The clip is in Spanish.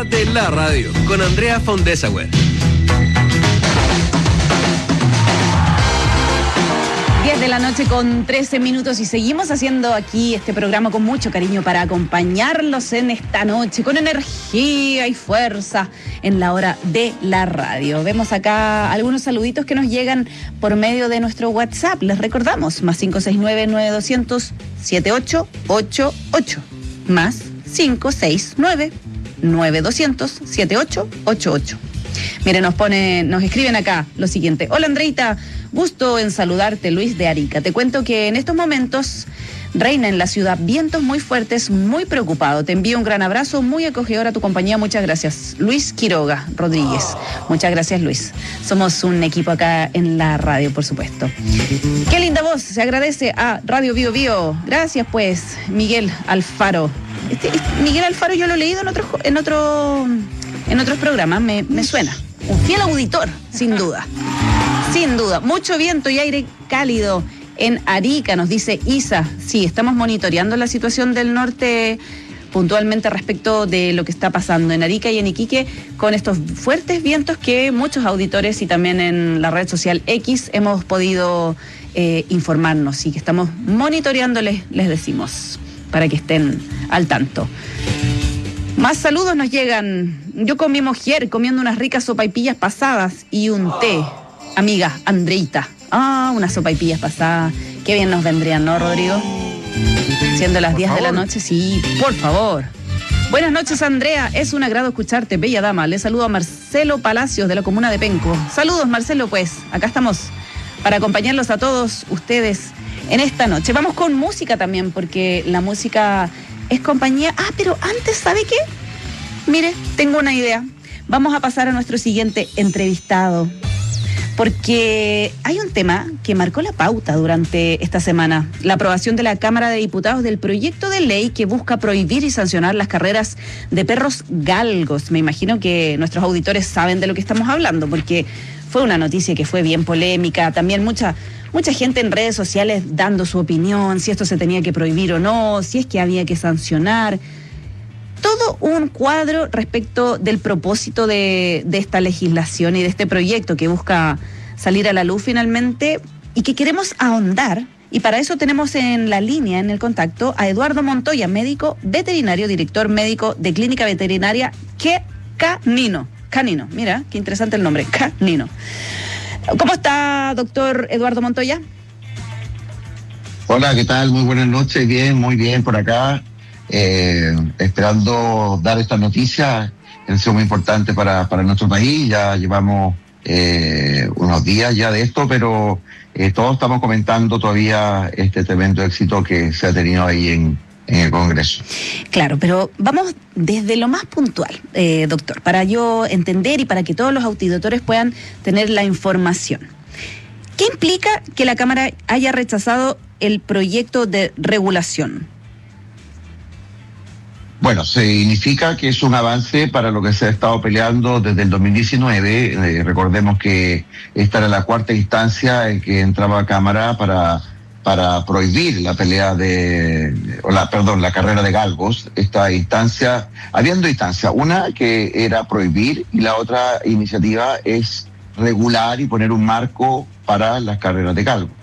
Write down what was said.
hora de la radio con Andrea von Dessauer. 10 de la noche con 13 minutos y seguimos haciendo aquí este programa con mucho cariño para acompañarlos en esta noche con energía y fuerza en la hora de la radio. Vemos acá algunos saluditos que nos llegan por medio de nuestro WhatsApp. Les recordamos, más 569-9200-7888, más 569-9200-7888. Mire, nos escriben acá lo siguiente. Hola, Andreita, gusto en saludarte, Luis de Arica. Te cuento que en estos momentos reina en la ciudad vientos muy fuertes, muy preocupado. Te envío un gran abrazo, muy acogedor a tu compañía. Muchas gracias. Luis Quiroga Rodríguez. Muchas gracias, Luis. Somos un equipo acá en la radio, por supuesto. Qué linda voz, se agradece a Radio Bio Bio. Gracias, pues, Miguel Alfaro. Miguel Alfaro yo lo he leído en otros programas, me suena. Un fiel auditor, sin duda. Sin duda. Mucho viento y aire cálido en Arica, nos dice Isa. Sí, estamos monitoreando la situación del norte puntualmente respecto de lo que está pasando en Arica y en Iquique con estos fuertes vientos que muchos auditores y también en la red social X hemos podido informarnos y que estamos monitoreándoles, les decimos, para que estén al tanto. Más saludos nos llegan. Yo con mi mujer comiendo unas ricas sopaipillas pasadas y un té. Amiga Andreita. Unas sopaipillas pasadas. Qué bien nos vendrían, ¿no, Rodrigo? Siendo las 10 de la noche, sí, por favor. Buenas noches, Andrea. Es un agrado escucharte, bella dama. Le saludo a Marcelo Palacios de la comuna de Penco. Saludos, Marcelo, pues. Acá estamos para acompañarlos a todos ustedes en esta noche. Vamos con música también, porque la música es compañía. Pero antes, ¿sabe qué? Mire, tengo una idea. Vamos a pasar a nuestro siguiente entrevistado, porque hay un tema que marcó la pauta durante esta semana: la aprobación de la Cámara de Diputados del proyecto de ley que busca prohibir y sancionar las carreras de perros galgos. Me imagino que nuestros auditores saben de lo que estamos hablando, porque fue una noticia que fue bien polémica. También mucha gente en redes sociales dando su opinión, si esto se tenía que prohibir o no, si es que había que sancionar. Todo un cuadro respecto del propósito de esta legislación y de este proyecto que busca salir a la luz finalmente y que queremos ahondar. Y para eso tenemos en la línea, en el contacto, a Eduardo Montoya, médico veterinario, director médico de Clínica Veterinaria Canino. Mira, qué interesante el nombre, Canino. ¿Cómo está, doctor Eduardo Montoya? Hola, ¿qué tal? Muy buenas noches. Bien, muy bien por acá. Esperando dar esta noticia, que ha sido muy importante para nuestro país. Ya llevamos unos días ya de esto, pero todos estamos comentando todavía este tremendo éxito que se ha tenido ahí en el Congreso. Claro, pero vamos desde lo más puntual, doctor, para yo entender y para que todos los auditores puedan tener la información. ¿Qué implica que la Cámara haya rechazado el proyecto de regulación? Bueno, significa que es un avance para lo que se ha estado peleando desde el 2019. Recordemos que esta era la cuarta instancia en que entraba a Cámara para prohibir la pelea la carrera de galgos. Esta instancia, habiendo instancia, una que era prohibir y la otra iniciativa es regular y poner un marco para las carreras de galgos.